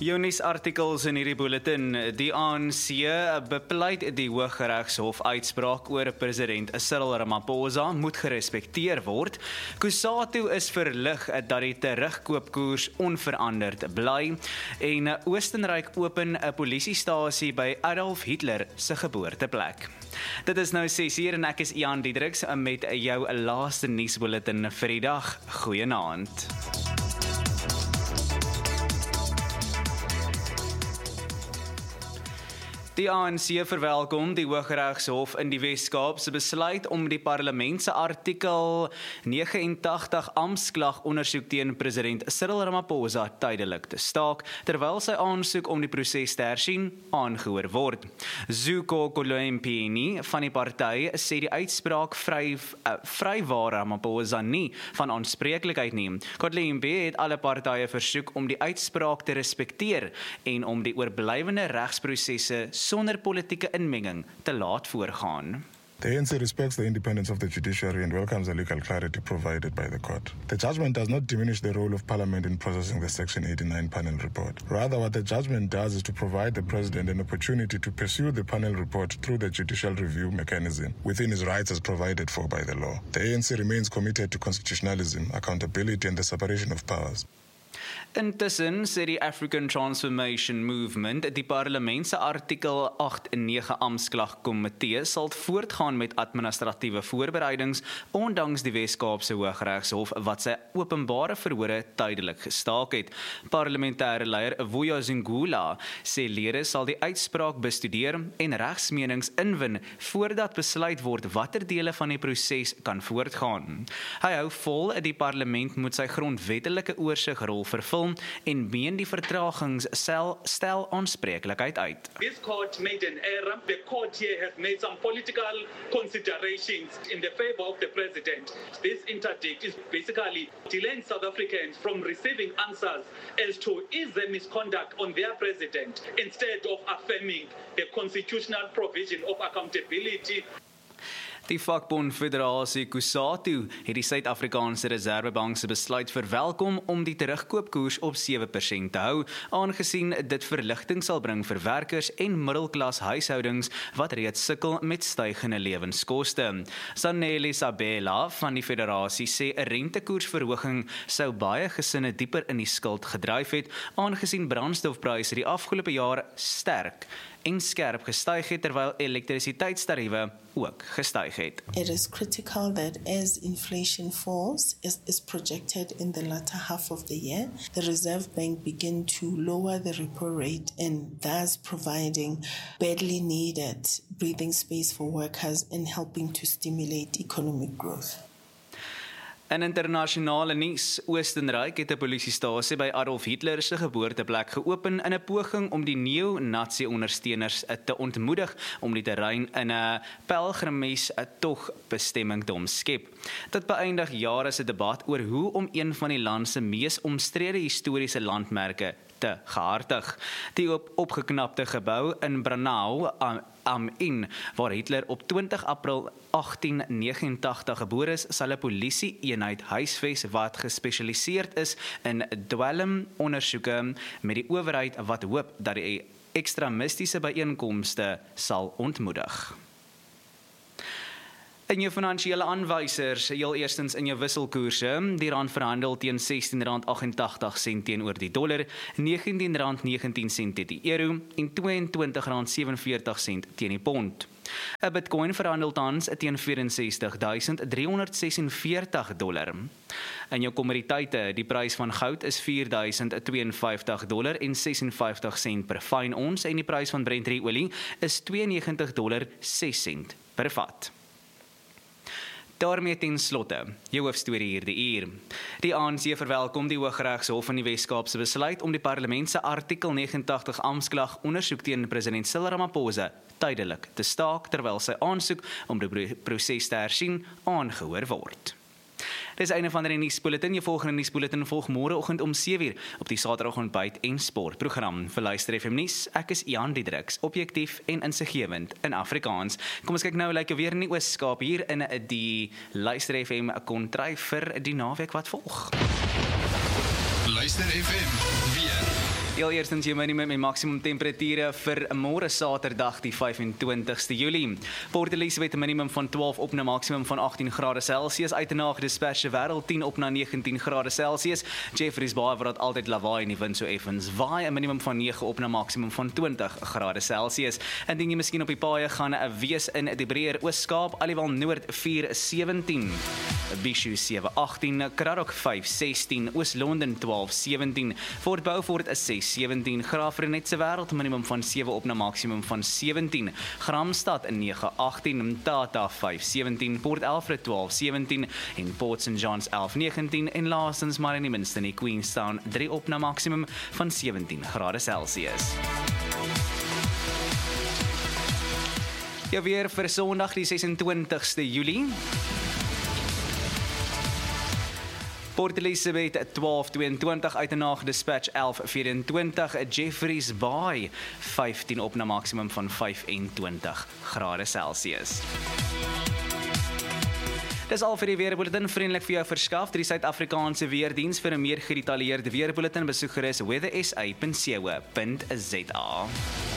Jou nuusartikels in hierdie bulletin. Die ANC bepleit die Hooggeregshof uitspraak oor president Cyril Ramaphosa moet gerespekteer word. Kusatu is verlig dat die terugkoopkoers onveranderd bly en Oostenryk open 'n polisiestasie by Adolf Hitler se geboorteplek. Dit is nou 6:00 en ek is Jan Diedriks met jou laaste nuusbulletin vir die dag. Goeienaand. Die ANC verwelkom die Hooggeregshof in die Wes-Kaap se besluit om die parlement se artikel 89 amptklag ondersoek teen president Cyril Ramaphosa tydelik te staak, terwyl sy aansoek om die proses te hersien aangehoor word. Zuko Kolwempeni van die party sê die uitspraak vrywaar Ramaphosa nie van aanspreeklikheid neem. Kolwempeni het alle partye versoek om die uitspraak te respekteer en om die oorblywende regsprosesse sonder politieke inmenging te laat voorgaan. The ANC respects the independence of the judiciary and welcomes the legal clarity provided by the court. The judgment does not diminish the role of Parliament in processing the Section 89 panel report. Rather, what the judgment does is to provide the President an opportunity to pursue the panel report through the judicial review mechanism within his rights as provided for by the law. The ANC remains committed to constitutionalism, accountability and the separation of powers. Intussen sê die African Transformation Movement die parlement se artikel 89 amptklagkomitee sal voortgaan met administratiewe voorbereidings ondanks die Wes-Kaapse Hooggeregshof wat sy openbare verhore tydelik gestaak het. Parlementêre leier Vuyo Zingula sê lede sal die uitspraak bestudeer en regsmenings inwin voordat besluit word watter dele van die proses kan voortgaan. Hy hou vol die parlement moet sy grondwetlike oorsigrol vervul en meen die vertragings stel aanspreeklikheid uit. This court made an error. The court here has made some political considerations in the favor of the president. This interdict is basically delaying South Africans from receiving answers as to is there misconduct on their president instead of affirming the constitutional provision of accountability. Die vakbond Federasie Kusatu het die Suid-Afrikaanse Reservebank se besluit verwelkom om die terugkoopkoers op 7% te hou, aangesien dit verligting sal bring vir werkers en middelklas huishoudings wat reeds sukkel met stygende lewenskoste. Saneli Sabela van die federasie sê 'n rentekoersverhoging sou baie gesinne dieper in die skuld gedryf het, aangesien brandstofpryse die afgelope jaar sterk en skerp gestyg het terwyl elektrisiteitstariewe ook gestyg het. It is critical that as inflation falls, is projected in the latter half of the year, the Reserve Bank begin to lower the repo rate and thus providing badly needed breathing space for workers and helping to stimulate economic growth. In internasionale nuus, Oostenryk het 'n polisiestasie by Adolf Hitler se geboorteplek geopen in 'n poging om die neo-nazi-ondersteuners te ontmoedig om die terrein in 'n pelgrimstog bestemming te omskep. Dit beëindig jare se debat oor hoe om een van die land se mees omstrede historiese landmerke te gehartig. Die opgeknapte gebou in Braunau am Inn, waar Hitler op 20 April 1889 gebore is, sal 'n polisie-eenheid huisves wat gespesialiseerd is in dwelmondersoeke met die owerheid wat hoop dat die ekstremistiese byeenkomste sal ontmoedig. In jou finansiële aanwysers, heel eerstens in jou wisselkoerse, die rand verhandel teen R16.88 teenoor die dollar, R19.19 teen die euro en R22.47 teen die pond. 'n Bitcoin verhandel tans teen $64,346. In jou kommoditeite, die prys van goud is $4.052.56 per fyn ons en die prys van Brent olie is $92.06 per vat. Daarmee ten slotte, jou hoofstorie hierdie uur. Die ANC verwelkom die Hooggeregshof in die Wes-Kaap se besluit om die parlement se artikel 89 amptklag ondersoek teen president Cyril Ramaphosa tydelik te staak terwyl sy aansoek om die proses te hersien aangehoor word. Dis einde van die nuusbulletin. Jou volgende nuusbulletin volg môreoggend om 7:00 op die Saterdag ontbyt en sportprogram. Vir Luister FM nuus, ek is Jan Diedriks, objektief en insiggewend in Afrikaans. Kom ons kyk nou lyk weer in die Oos-Kaap hier in die Luister FM kontry vir die naweek wat volg. Luister FM weer. Heel eerstens jou minimum en maksimum temperature vir môre Saterdag die 25ste Julie. Port Elizabeth 'n minimum van 12 op na maksimum van 18 grade Celsius. Uitenaag Dispatch Wêreld 10 op na 19 grade Celsius. Jeffreys Bay waar dit altyd lawaai en die wind so effens waai 'n minimum van 9 op na maksimum van 20 grade Celsius. Indien jy miskien op die paaie gaan wees in die breër Oos-Kaap, Aliwal Noord 4:17. Bishu 7:18, Cradock 5:16, Oos-London 12:17, Fort Beaufort 6:17, Graafrenet se Wêreld minimum van 7 op na maksimum van 17, Gramstad 9:18, Mthatha 5:17, Port Alfred 12:17 en Port St Johns 11:19 en laastens maar in die minste nie Queenstown 3 op na maksimum van 17 grade Celsius. Ja, weer vir Sondag die 26ste Julie. Port Elizabeth 12:22, Uitenaag Dispatch 11:24, Jeffreys Bay 15 op na maksimum van 25 grade Celsius. Dis al vir die weerbulletin, vriendelik vir jou verskaf deur die Suid-Afrikaanse Weerdiens. Vir 'n meer gedetailleerde weerbulletin besoek gerus weathersa.co.za.